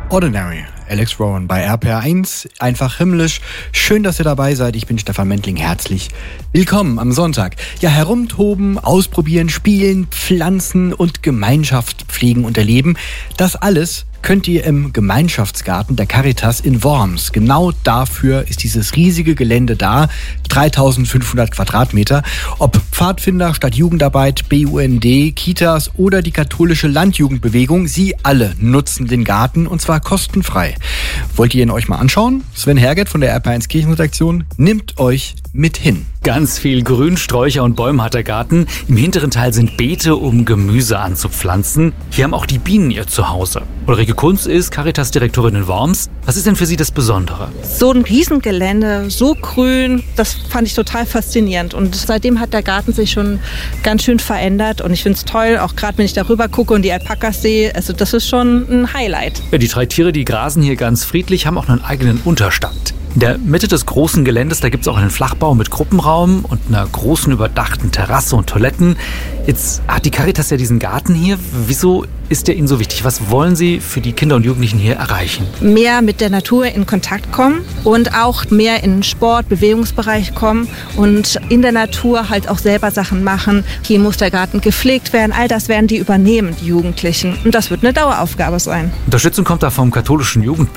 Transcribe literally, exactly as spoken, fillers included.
Ordinary, Alex Rowan bei R P R eins, einfach himmlisch. Schön, dass ihr dabei seid. Ich bin Stefan Mentling. Herzlich willkommen am Sonntag. Ja, herumtoben, ausprobieren, spielen, pflanzen und Gemeinschaft pflegen und erleben. Das alles könnt ihr im Gemeinschaftsgarten der Caritas in Worms. Genau dafür ist dieses riesige Gelände da, dreitausendfünfhundert Quadratmeter. Ob Pfadfinder, Stadtjugendarbeit, B U N D, Kitas oder die katholische Landjugendbewegung, sie alle nutzen den Garten und zwar kostenfrei. Wollt ihr ihn euch mal anschauen? Sven Herget von der R P R eins Kirchenredaktion nimmt euch mit hin. Ganz viel Grün, Sträucher und Bäume hat der Garten. Im hinteren Teil sind Beete, um Gemüse anzupflanzen. Hier haben auch die Bienen ihr Zuhause. Ulrike Kunz ist Caritas-Direktorin in Worms. Was ist denn für Sie das Besondere? So ein Riesengelände, so grün, das fand ich total faszinierend. Und seitdem hat der Garten sich schon ganz schön verändert. Und ich finde es toll, auch gerade wenn ich darüber gucke und die Alpakas sehe. Also das ist schon ein Highlight. Ja, die drei Tiere, die grasen hier ganz friedlich, haben auch einen eigenen Unterstand. In der Mitte des großen Geländes, da gibt es auch einen Flachbau mit Gruppenraum und einer großen überdachten Terrasse und Toiletten. Jetzt hat die Caritas ja diesen Garten hier. Wieso ist der Ihnen so wichtig? Was wollen Sie für die Kinder und Jugendlichen hier erreichen? Mehr mit der Natur in Kontakt kommen und auch mehr in den Sport-, Bewegungsbereich kommen und in der Natur halt auch selber Sachen machen. Hier muss der Garten gepflegt werden. All das werden die übernehmen, die Jugendlichen. Und das wird eine Daueraufgabe sein. Unterstützung kommt da vom katholischen Jugend